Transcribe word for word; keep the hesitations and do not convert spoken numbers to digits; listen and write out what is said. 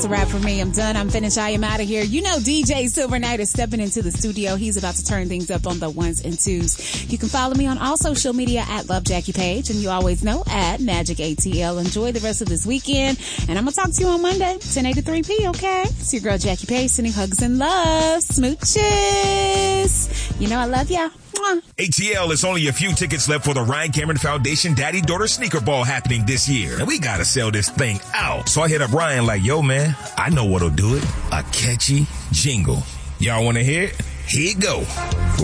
that's a wrap for me. I'm done. I'm finished. I am out of here. You know D J Silver Knight is stepping into the studio. He's about to turn things up on the ones and twos. You can follow me on all social media at Love Jackie Page, and you always know at Magic A T L. Enjoy the rest of this weekend, and I'm going to talk to you on Monday, ten a to three p, okay? It's your girl Jackie Page, sending hugs and love. Smooches. You know I love ya. Mwah. A T L, is only a few tickets left for the Ryan Cameron Foundation Daddy-Daughter Sneaker Ball happening this year. And we gotta sell this thing out. So I hit up Ryan like, yo, man, I know what'll do it. A catchy jingle. Y'all wanna hear it? Here you go.